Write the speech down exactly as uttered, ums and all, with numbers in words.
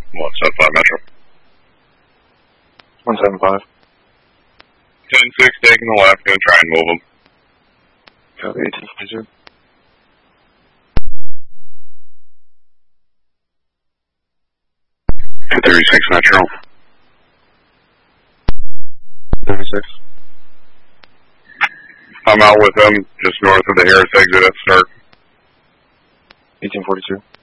one seven five Metro. one seven five. ten six taking the left, gonna try and move them. Copy, eighteen forty-two. ten thirty-six Metro. thirty-six. I'm out with them just north of the Harris exit at start. eighteen forty-two.